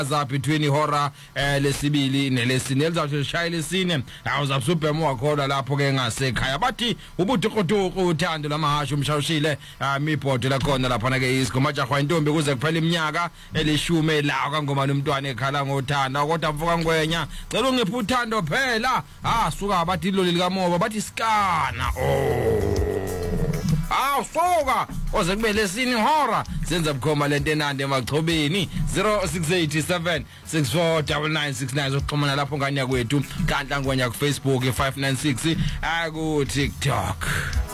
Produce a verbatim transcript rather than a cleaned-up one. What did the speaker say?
za between ihora lesibili nelesine elizawuthi lishaya lesine awuzabusubhema wakhona lapho ke ngasekhaya bathi ubutukutuku uthando lamahasha umshawushile imibhodo lakhona lapha na ke isikho majahwa intombi kuze kuphela iminyaka elishumi la kangoma nomntwana ekhala ngothanda kodwa mvuka ngwenya cela ungiphe uthando phela ah suka bathi iloli likamoba bathi skana oh aw soka oze kube lesini ihora senza bukhoma lento enande emachobeni zero six eight seven six four nine nine six nine uxhumana lapho nganya kwethu kanhla ngwenya ku Facebook five nine six aku TikTok.